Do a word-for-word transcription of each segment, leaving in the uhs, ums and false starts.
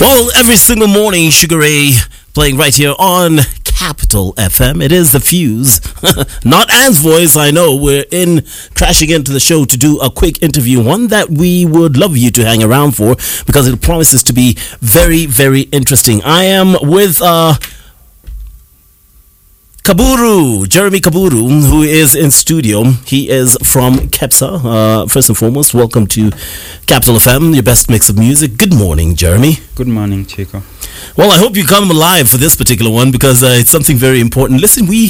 Well, every single morning, Sugar Ray playing right here on Capital F M. It is The Fuse. Not Anne's voice, I know. We're in crashing into the show to do a quick interview, one that we would love you to hang around for because it promises to be very, very interesting. I am with uh, Kaburu, Jeremy Kaburu, who is in studio. He is from KEPSA. Uh, first and foremost, welcome to Capital F M, your best mix of music. Good morning, Jeremy. Good morning, Chico. Well, I hope you come alive for this particular one because uh, it's something very important. Listen, we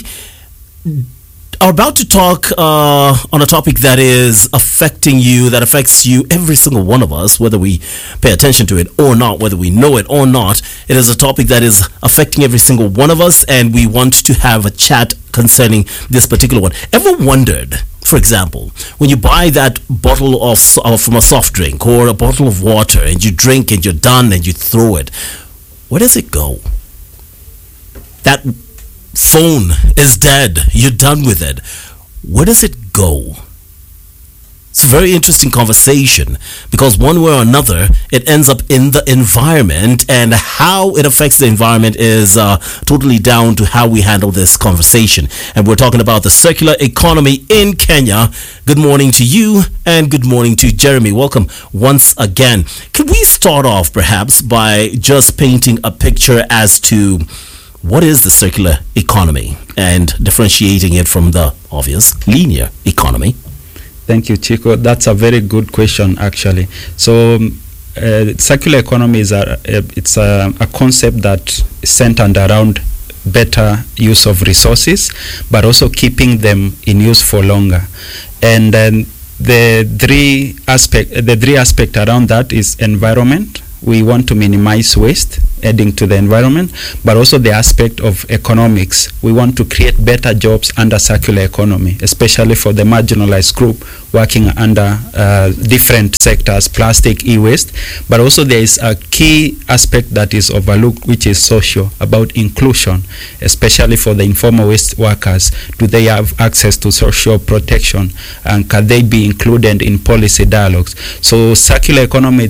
are about to talk uh, on a topic that is affecting you, that affects you, every single one of us, whether we pay attention to it or not, whether we know it or not. It is a topic that is affecting every single one of us, and we want to have a chat concerning this particular one. Ever wondered, for example, when you buy that bottle of uh, from a soft drink or a bottle of water and you drink and you're done and you throw it, where does it go? That phone is dead. You're done with it. Where does it go? It's a very interesting conversation because one way or another, it ends up in the environment, and how it affects the environment is uh, totally down to how we handle this conversation. And we're talking about the circular economy in Kenya. Good morning to you, and good morning to Jeremy. Welcome once again. Could we start off perhaps by just painting a picture as to what is the circular economy and differentiating it from the obvious linear economy? Thank you, Chico. That's a very good question, actually. So, um, uh, circular economy is a, a it's a, a concept that is centered around better use of resources, but also keeping them in use for longer. And then the three aspect, the three aspect around that is environment. We want to minimize waste adding to the environment, but also the aspect of economics. We want to create better jobs under circular economy, especially for the marginalized group working under uh, different sectors, plastic, e-waste. But also there is a key aspect that is overlooked, which is social, about inclusion, especially for the informal waste workers. Do they have access to social protection, and can they be included in policy dialogues? So circular economy